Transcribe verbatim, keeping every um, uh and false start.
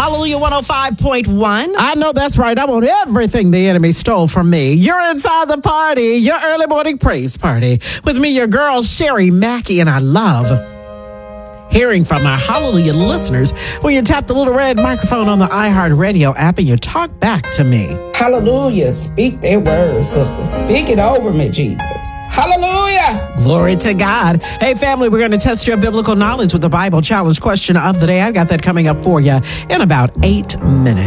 Hallelujah one oh five point one. I know that's right. I want everything the enemy stole from me. You're inside the party, your early morning praise party. With me, your girl, Sherry Mackey, and I love hearing from our Hallelujah listeners when you tap the little red microphone on the iHeartRadio app and you talk back to me. Hallelujah. Speak their words, sister. Speak it over me, Jesus. Hallelujah. Glory to God. Hey, family, we're going to test your biblical knowledge with the Bible Challenge question of the day. I've got that coming up for you in about eight minutes.